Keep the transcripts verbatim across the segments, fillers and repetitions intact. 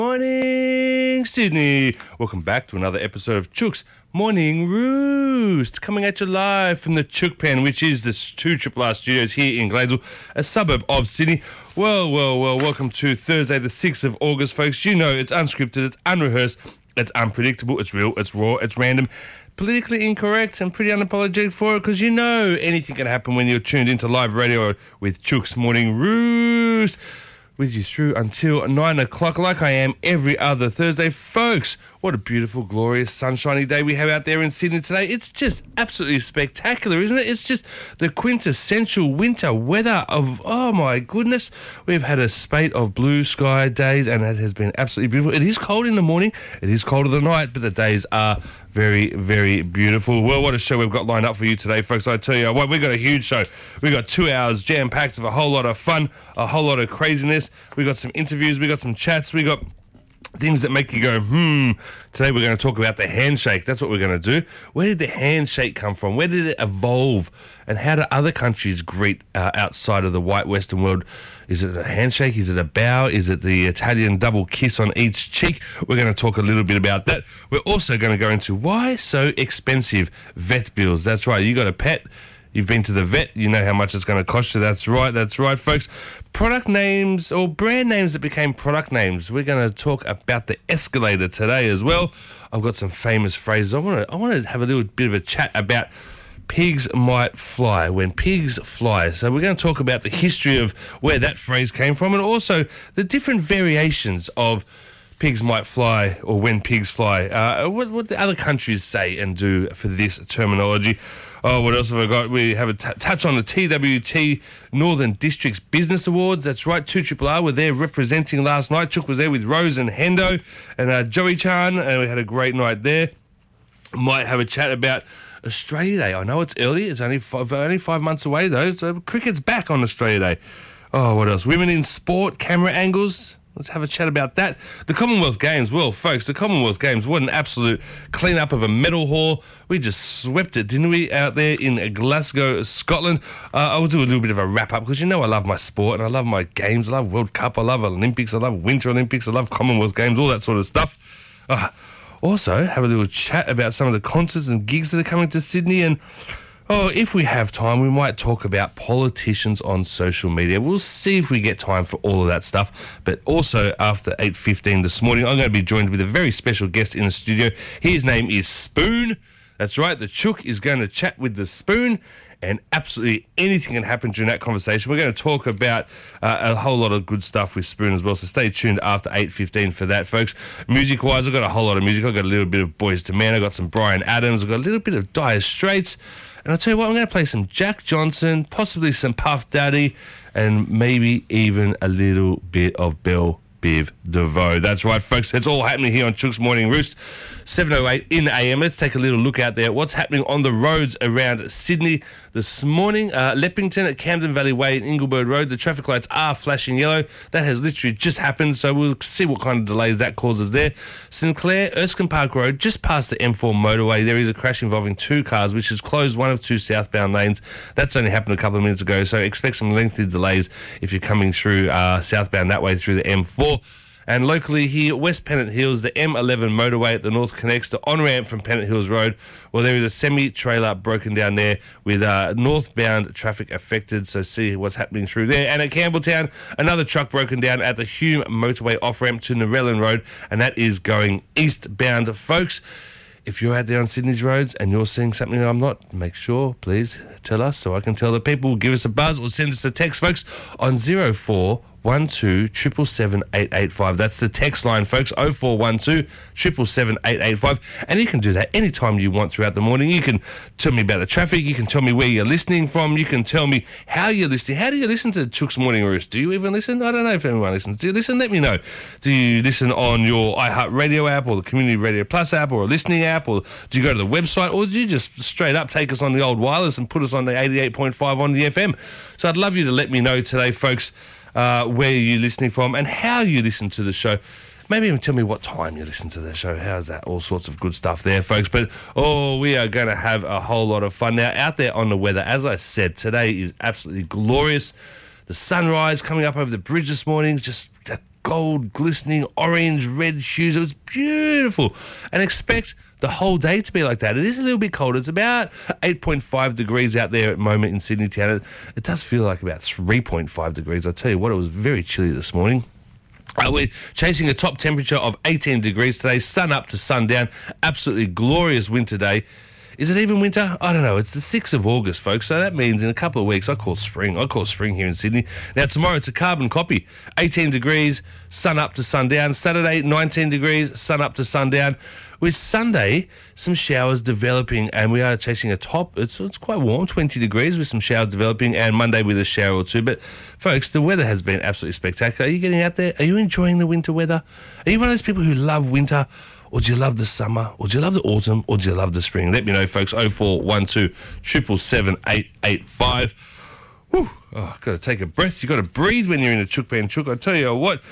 Morning, Sydney. Welcome back to another episode of Chook's Morning Roost, coming at you live from the Chook Pen, which is the two R R studios here in Gladesville, a suburb of Sydney. Well, well, well, welcome to Thursday, the sixth of August, folks. You know it's unscripted, it's unrehearsed, it's unpredictable, it's real, it's raw, it's random, politically incorrect, and pretty unapologetic for it, because you know anything can happen when you're tuned into live radio with Chook's Morning Roost. With you through until nine o'clock, like I am every other Thursday. Folks, what a beautiful, glorious, sunshiny day we have out there in Sydney today. It's just absolutely spectacular, isn't it? It's just the quintessential winter weather of, oh my goodness. We've had a spate of blue sky days, and it has been absolutely beautiful. It is cold in the morning, it is cold in the night, but the days are very, very beautiful. Well, what a show we've got lined up for you today, folks. I tell you what, we've got a huge show. We've got two hours jam-packed of a whole lot of fun, a whole lot of craziness. We've got some interviews, we've got some chats, we got things that make you go, hmm. Today we're going to talk about the handshake. That's what we're going to do. Where did the handshake come from? Where did it evolve? And how do other countries greet uh, outside of the white Western world? Is it a handshake? Is it a bow? Is it the Italian double kiss on each cheek? We're going to talk a little bit about that. We're also going to go into why so expensive vet bills. That's right. You got a pet. You've been to the vet, you know how much it's going to cost you. That's right, that's right, folks. Product names or brand names that became product names. We're going to talk about the escalator today as well. I've got some famous phrases. I want to I want to have a little bit of a chat about pigs might fly, when pigs fly. So we're going to talk about the history of where that phrase came from, and also the different variations of pigs might fly or when pigs fly. Uh, what, what the other countries say and do for this terminology. Oh, what else have I got? We have a t- touch on the T W T Northern Districts Business Awards. That's right, two R R R were there representing last night. Chook was there with Rose and Hendo and uh, Joey Chan, and we had a great night there. Might have a chat about Australia Day. I know it's early. It's only five, only five months away, though. So cricket's back on Australia Day. Oh, what else? Women in sport, camera angles. Let's have a chat about that. The Commonwealth Games, well, folks, the Commonwealth Games, what an absolute clean-up of a medal haul. We just swept it, didn't we, out there in Glasgow, Scotland. Uh, I will do a little bit of a wrap-up because you know I love my sport and I love my games. I love World Cup, I love Olympics, I love Winter Olympics, I love Commonwealth Games, all that sort of stuff. Uh, also, have a little chat about some of the concerts and gigs that are coming to Sydney, and oh, if we have time, we might talk about politicians on social media. We'll see if we get time for all of that stuff. But also, after eight fifteen this morning, I'm going to be joined with a very special guest in the studio. His name is Spoon. That's right, the Chook is going to chat with the Spoon, and absolutely anything can happen during that conversation. We're going to talk about uh, a whole lot of good stuff with Spoon as well, so stay tuned after eight fifteen for that, folks. Music-wise, I've got a whole lot of music. I've got a little bit of Boys to Men. I've got some Bryan Adams. I've got a little bit of Dire Straits. And I'll tell you what, I'm going to play some Jack Johnson, possibly some Puff Daddy, and maybe even a little bit of Belle Biv DeVoe. That's right, folks. It's all happening here on Chook's Morning Roost, seven oh eight in the A M. Let's take a little look out there. What's happening on the roads around Sydney this morning? Uh, Leppington at Camden Valley Way and Ingleburn Road. The traffic lights are flashing yellow. That has literally just happened, so we'll see what kind of delays that causes there. St Clair, Erskine Park Road, just past the M four motorway. There is a crash involving two cars, which has closed one of two southbound lanes. That's only happened a couple of minutes ago, so expect some lengthy delays if you're coming through uh, southbound that way through the M four. And locally here, West Pennant Hills, the M eleven motorway at the North connects the on-ramp from Pennant Hills Road. Well, there is a semi-trailer broken down there with uh, northbound traffic affected, so see what's happening through there. And at Campbelltown, another truck broken down at the Hume motorway off-ramp to Narellan Road, and that is going eastbound, folks. If you're out there on Sydney's roads and you're seeing something I'm not, make sure, please, tell us so I can tell the people. Give us a buzz or send us a text, folks, on zero four one two seven seven eight eight five. That's the text line, folks, oh four one two seven seven eight eight five. And you can do that anytime you want throughout the morning. You can tell me about the traffic. You can tell me where you're listening from. You can tell me how you're listening. How do you listen to Chook's Morning Roost? Do you even listen? I don't know if anyone listens. Do you listen? Let me know. Do you listen on your iHeartRadio app or the Community Radio Plus app or a listening app? Or do you go to the website? Or do you just straight up take us on the old wireless and put us on the eighty-eight point five on the F M? So I'd love you to let me know today, folks, Uh, where you're listening from and how you listen to the show. Maybe even tell me what time you listen to the show. How's that? All sorts of good stuff there, folks. But, oh, we are going to have a whole lot of fun. Now, out there on the weather, as I said, today is absolutely glorious. The sunrise coming up over the bridge this morning, just that gold, glistening, orange, red hues. It was beautiful. And expect the whole day to be like that. It is a little bit colder. It's about eight point five degrees out there at the moment in Sydney town. It, it does feel like about three point five degrees. I tell you what, it was very chilly this morning. Uh, we're chasing a top temperature of eighteen degrees today, sun up to sundown. Absolutely glorious winter day. Is it even winter? I don't know. It's the sixth of August, folks, so that means in a couple of weeks I call spring. I call spring here in Sydney. Now, tomorrow it's a carbon copy. eighteen degrees, sun up to sundown. Saturday, nineteen degrees, sun up to sundown. With Sunday, some showers developing, and we are chasing a top. It's, it's quite warm, twenty degrees, with some showers developing, and Monday with a shower or two. But, folks, the weather has been absolutely spectacular. Are you getting out there? Are you enjoying the winter weather? Are you one of those people who love winter? Or do you love the summer? Or do you love the autumn? Or do you love the spring? Let me know, folks. oh four one two, seven seven seven, eight eight five. Whew. Oh, got to take a breath. You've got to breathe when you're in a chook pan chook. I tell you what.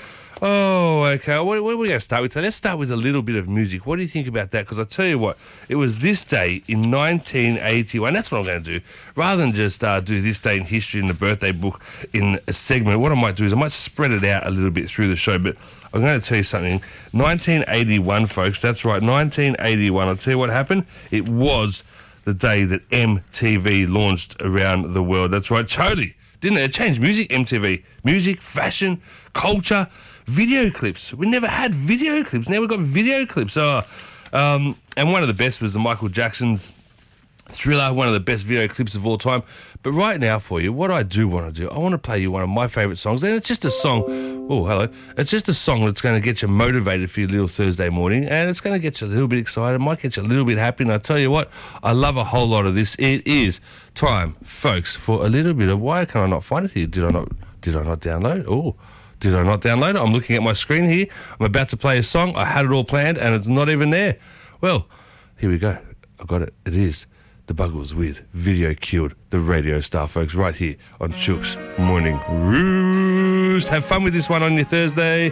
Oh, okay. What, what are we going to start with today? Let's start with a little bit of music. What do you think about that? Because I tell you what, it was this day in nineteen eighty-one. That's what I'm going to do. Rather than just uh, do this day in history in the birthday book in a segment, what I might do is I might spread it out a little bit through the show. But I'm going to tell you something. nineteen eighty-one, folks. That's right, nineteen eighty-one. I'll tell you what happened. It was the day that M T V launched around the world. That's right, totally. Didn't it? It changed music, M T V. Music, fashion, culture, video clips. We never had video clips. Now we've got video clips. Oh, um, and one of the best was the Michael Jackson's Thriller, one of the best video clips of all time. But right now for you, what I do want to do, I want to play you one of my favourite songs. And it's just a song. Oh, hello. It's just a song that's going to get you motivated for your little Thursday morning. And it's going to get you a little bit excited. Might get you a little bit happy. And I tell you what, I love a whole lot of this. It is time, folks, for a little bit of... Why can I not find it here? Did I not, did I not download? Oh, did I not download it? I'm looking at my screen here. I'm about to play a song. I had it all planned and it's not even there. Well, here we go. I got it. It is The Buggles with Video Killed the Radio Star, folks, right here on Chook's Morning Roost. Have fun with this one on your Thursday.